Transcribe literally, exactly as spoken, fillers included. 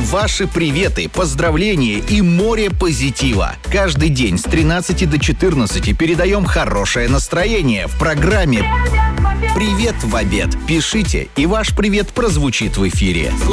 Ваши приветы, поздравления и море позитива. Каждый день с тринадцати до четырнадцати передаем хорошее настроение в программе «Привет в обед». Пишите, и ваш привет прозвучит в эфире.